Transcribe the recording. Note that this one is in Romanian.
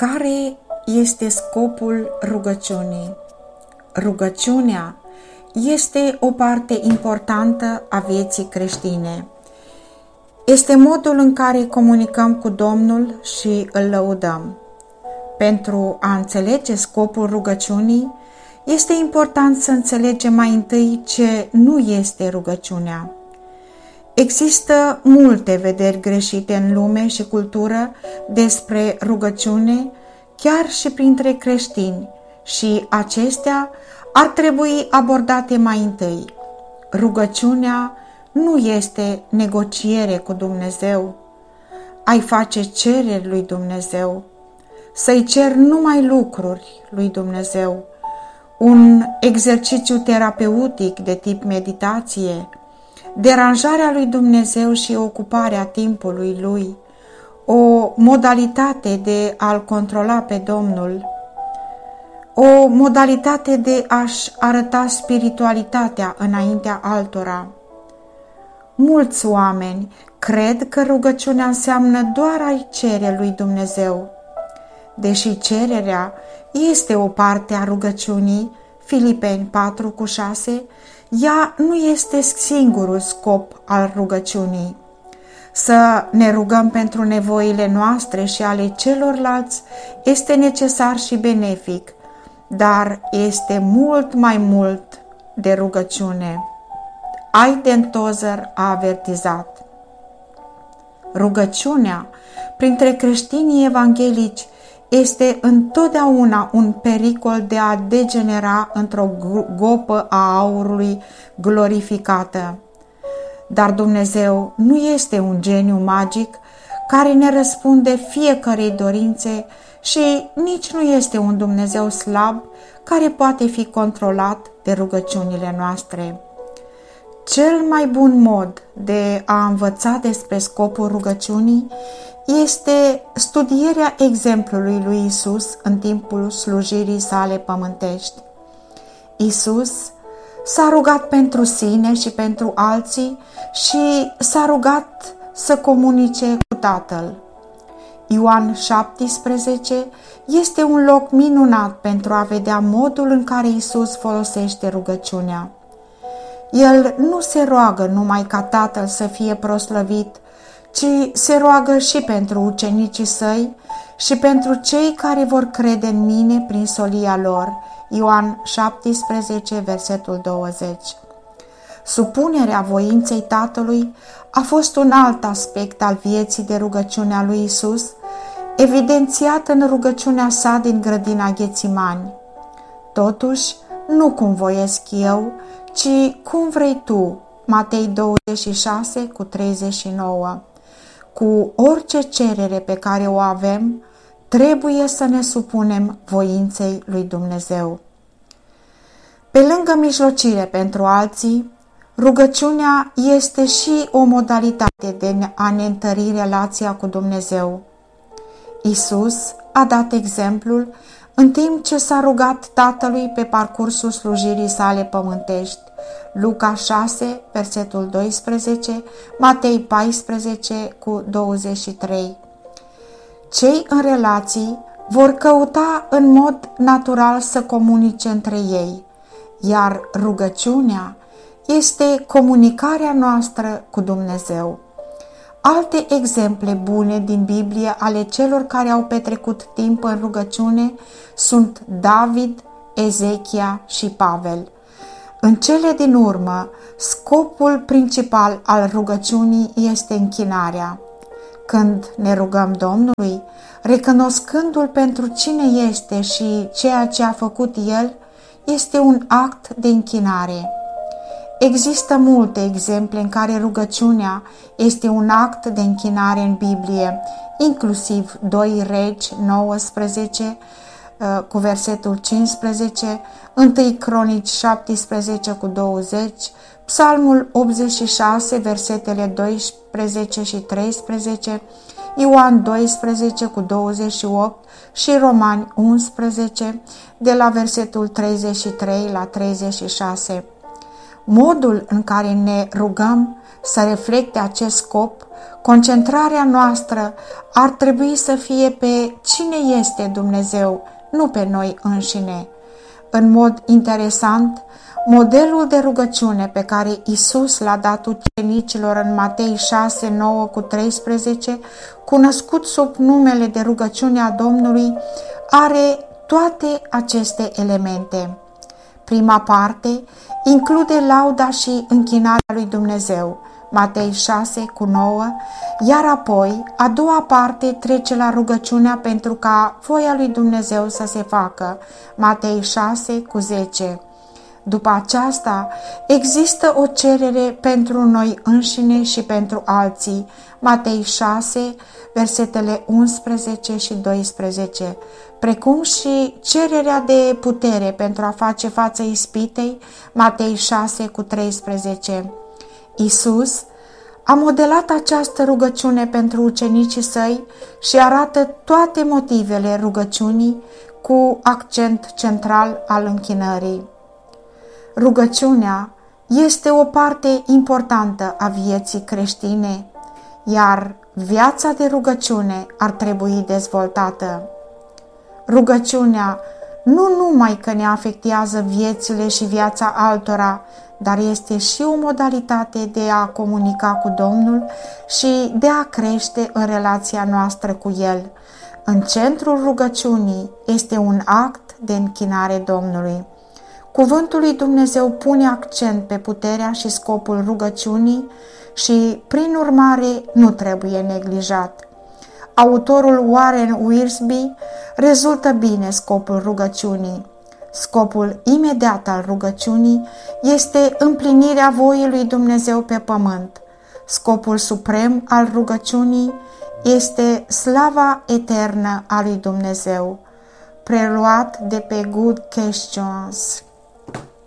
Care este scopul rugăciunii? Rugăciunea este o parte importantă a vieții creștine. Este modul în care comunicăm cu Domnul și îl lăudăm. Pentru a înțelege scopul rugăciunii, este important să înțelegem mai întâi ce nu este rugăciunea. Există multe vederi greșite în lume și cultură despre rugăciune, chiar și printre creștini, și acestea ar trebui abordate mai întâi. Rugăciunea nu este negociere cu Dumnezeu. Ai face cereri lui Dumnezeu, să-i cer numai lucruri lui Dumnezeu, un exercițiu terapeutic de tip meditație, deranjarea lui Dumnezeu și ocuparea timpului lui, o modalitate de a-L controla pe Domnul, o modalitate de a-și arăta spiritualitatea înaintea altora. Mulți oameni cred că rugăciunea înseamnă doar a-i cere lui Dumnezeu. Deși cererea este o parte a rugăciunii, Filipeni 4:6, ea nu este singurul scop al rugăciunii. Să ne rugăm pentru nevoile noastre și ale celorlalți este necesar și benefic, dar este mult mai mult de rugăciune. Aiden Tozer a avertizat: rugăciunea printre creștinii evanghelici este întotdeauna un pericol de a degenera într-o gopă a aurului glorificată. Dar Dumnezeu nu este un geniu magic care ne răspunde fiecărei dorințe și nici nu este un Dumnezeu slab care poate fi controlat de rugăciunile noastre. Cel mai bun mod de a învăța despre scopul rugăciunii este studierea exemplului lui Isus în timpul slujirii sale pământești. Isus s-a rugat pentru sine și pentru alții și s-a rugat să comunice cu Tatăl. Ioan 17 este un loc minunat pentru a vedea modul în care Isus folosește rugăciunea. El nu se roagă numai ca Tatăl să fie proslăvit, ci se roagă și pentru ucenicii săi și pentru cei care vor crede în mine prin solia lor. Ioan 17, versetul 20. Supunerea voinței Tatălui a fost un alt aspect al vieții de rugăciune a lui Isus, evidențiat în rugăciunea sa din grădina Ghețimani. Totuși, nu cum voiesc eu, ci cum vrei tu, Matei 26:39. Cu orice cerere pe care o avem, trebuie să ne supunem voinței lui Dumnezeu. Pe lângă mijlocire pentru alții, rugăciunea este și o modalitate de a ne întări relația cu Dumnezeu. Isus a dat exemplul în timp ce s-a rugat Tatălui pe parcursul slujirii sale pământești. Luca 6, versetul 12, Matei 14:23. Cei în relații vor căuta în mod natural să comunice între ei, iar rugăciunea este comunicarea noastră cu Dumnezeu. Alte exemple bune din Biblie ale celor care au petrecut timp în rugăciune sunt David, Ezechia și Pavel. În cele din urmă, scopul principal al rugăciunii este închinarea. Când ne rugăm Domnului, recunoscându-L pentru cine este și ceea ce a făcut El, este un act de închinare. Există multe exemple în care rugăciunea este un act de închinare în Biblie, inclusiv 2 Regi 19 cu versetul 15, 1 Cronici 17:20, Psalmul 86, versetele 12 și 13, Ioan 12:28 și Romani 11, de la versetul 33 la 36. Modul în care ne rugăm să reflecte acest scop. Concentrarea noastră ar trebui să fie pe cine este Dumnezeu, nu pe noi înșine. În mod interesant, modelul de rugăciune pe care Iisus l-a dat ucenicilor în Matei 6:9-13, cunoscut sub numele de rugăciunea Domnului, are toate aceste elemente. Prima parte include lauda și închinarea lui Dumnezeu, Matei 6:9, iar apoi a doua parte trece la rugăciunea pentru ca voia lui Dumnezeu să se facă, Matei 6:10. După aceasta, există o cerere pentru noi înșine și pentru alții, Matei 6, versetele 11 și 12, precum și cererea de putere pentru a face față ispitei, Matei 6:13. Iisus a modelat această rugăciune pentru ucenicii săi și arată toate motivele rugăciunii cu accent central al închinării. Rugăciunea este o parte importantă a vieții creștine, iar viața de rugăciune ar trebui dezvoltată. Rugăciunea nu numai că ne afectează viețile și viața altora, dar este și o modalitate de a comunica cu Domnul și de a crește în relația noastră cu El. În centrul rugăciunii este un act de închinare Domnului. Cuvântul lui Dumnezeu pune accent pe puterea și scopul rugăciunii și, prin urmare, nu trebuie neglijat. Autorul Warren Wiersbe rezultă bine scopul rugăciunii. Scopul imediat al rugăciunii este împlinirea voii lui Dumnezeu pe pământ. Scopul suprem al rugăciunii este slava eternă a lui Dumnezeu. Preluat de pe Good Questions.